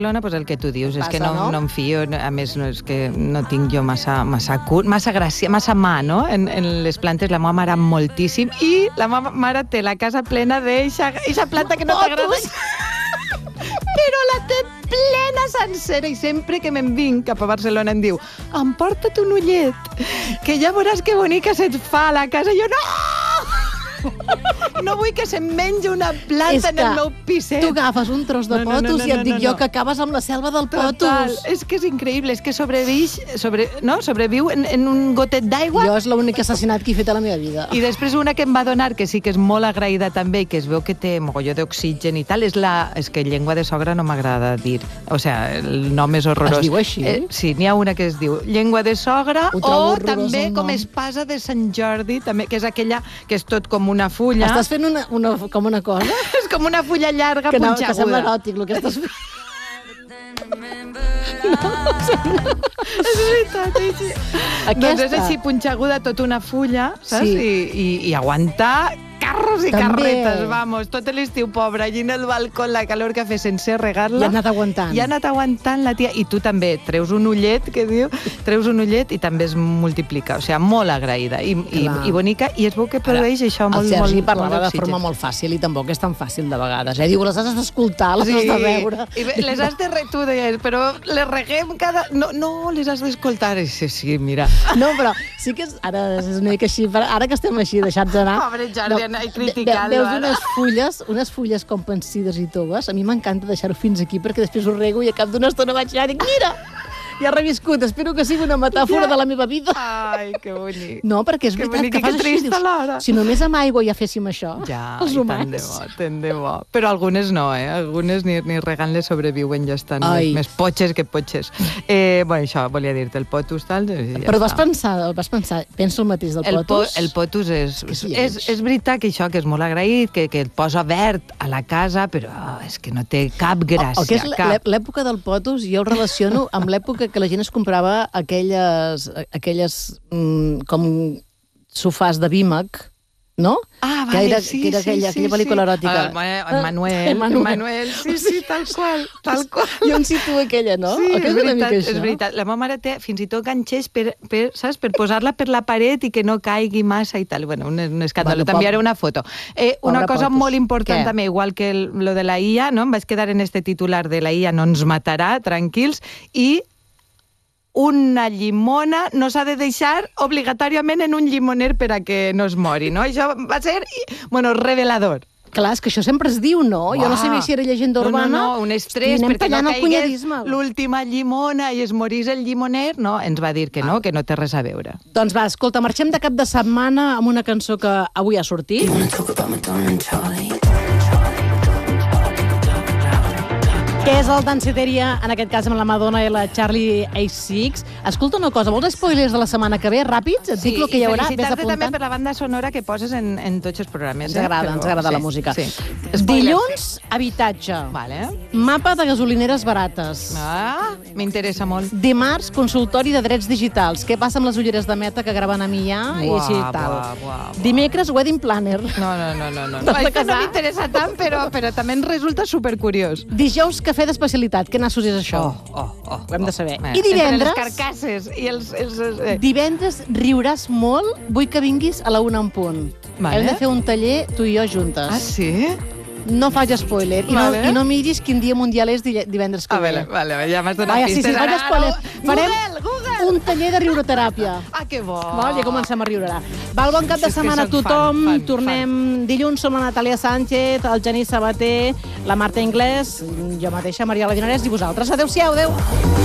Pues el que tu dius, és que Passa, no em fio, a més no, és que no tinc jo massa gràcia, massa mà, no? En les plantes la meva mare moltíssim i la meva mare té la casa plena d'eixa planta que no t'agrada. Però la té plena sencera i sempre que me'n vinc cap a Barcelona em diu emporta't un ullet, que ja veuràs que bonica se't fa a la casa. I jo, no! No vull que se'm mengi una planta en el meu piset. Tu agafes un tros de potos i et dic jo que acabes amb la selva del potos. És que és increïble, és que sobreviu en un gotet d'aigua. Jo és l'únic assassinat que he fet a la meva vida. I després una que em va donar, que sí que és molt agraïda també, i que es veu que té mogolló d'oxigen i tal, és que llengua de sogra no m'agrada dir. O sigui, el nom és horrorós. Es diu així? Sí, n'hi ha una que es diu llengua de sogra, o també el com nom. espasa de Sant Jordi, també, que és aquella que és tot com una fulla. Estàs fent com una cosa? És com una fulla llarga, Que punxaguda. sembla eròtic, el que estàs fent. És veritat, així. Doncs és així, punxaguda, tota una fulla, saps? Sí. I aguantar carros i També. carretes, vamos. Tot l'estiu, pobra, allí en el balcó, la calor que fa sense regar-la. I ha anat aguantant. I ha anat aguantant la tia. I tu també treus un ullet, que diu, treus un ullet i també es multiplica. O sigui, molt agraïda i bonica. I es veu que produeix això molt d'oxigen. El Sergi parlava de d'oxigen. forma molt fàcil i tampoc és tan fàcil de vegades. Diu, les has d'escoltar, les has de veure. I les has de tu deies, però les reguem cada... No, les has d'escoltar. Sí, mira. No, però sí que ara és una mica així, ara que estem així deixats anar... Pobre Jordi, i criticant-lo veus unes fulles com pensides i toves. A mi m'encanta deixar-ho fins aquí perquè després ho rego i a cap d'una estona vaig anar i dic, mira, ja ha reviscut, espero que sigui una metàfora de la meva vida. Ai, que bonic. No, perquè és veritat que fas així, dius, si només amb aigua ja féssim això, els humans. Tant de bo. Però algunes no, algunes ni regant-les sobreviuen, ja estan més potxes que potxes. Bueno, això, volia dir-te, el potus, tal... Però vas pensar, penso el mateix del potus? El potus és veritat que això, que és molt agraït, que et posa verd a la casa, però és que no té cap gràcia. El que és l'època del potus, jo ho relaciono amb l'època que la gent es comprava aquelles com sofàs de Vímec, no? Ah, vale, sí. Que era aquella pel·lícula eròtica. Manuel, sí, tal qual. Jo em situo aquella, no? Sí, és veritat. La meva mare té fins i tot ganxers per posar-la per la paret i que no caigui massa i tal. Bueno, un escàndol. T'enviaré una foto. Una cosa molt important també, igual que lo de la IA, no? Em vaig quedar en este titular de la IA no ens matarà, tranquils, i una llimona no s'ha de deixar obligatòriament en un llimoner per a que no es mori, no? Això va ser, revelador. Clar, és que això sempre es diu, no? Jo no sabia si era llegenda urbana. No, un estrès, perquè no caigués l'última llimona i es morís el llimoner. No, ens va dir que no té res a veure. Doncs va, escolta, marxem de cap de setmana amb una cançó que avui ha sortit. Que és el Danceteria, en aquest cas amb la Madonna i la Charlie XCX. Escolta una cosa, vols spoilers de la setmana que ve, ràpids? Et dic el que hi haurà, ves apuntant. I felicitar-te també per la banda sonora que poses en tots els programes. Ens agrada la música. Dilluns, habitatge. Mapa de gasolineres barates. M'interessa molt. Dimarts, consultori de drets digitals. Què passa amb les ulleres de Meta que graven a mi ja i així i tal. Dimecres, wedding planner. No. Això no m'interessa tant, però també ens resulta supercuriós. Dijous, cafè d'especialitat. Que nassos és això? Ho hem de saber. I divendres... les carcasses i els... Divendres riuràs molt. Vull que vinguis a la 1 en punt. Hem de fer un taller, tu i jo juntes. Ah, sí? No faig spoiler. I no miris quin dia mundial és divendres que ve. Vale, ja m'has donat pistes. Sí, faig spoiler. Farem un taller de riuroteràpia. Ah, que bo. Ja comencem a riure. Va, bon cap de setmana a tothom. Tornem dilluns, som la Natàlia Sánchez, el Genís Sabater, la Marta Inglés, jo mateixa, Maria Ladinares, i vosaltres. Adéu-siau, adéu.